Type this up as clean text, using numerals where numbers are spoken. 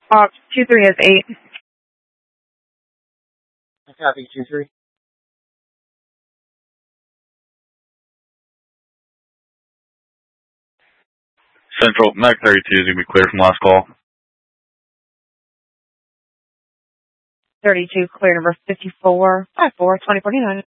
2-3 is 8. Copy, 2-3. Central, Mac 32 is going to be clear from last call. 32, clear number 54, 54, 2049.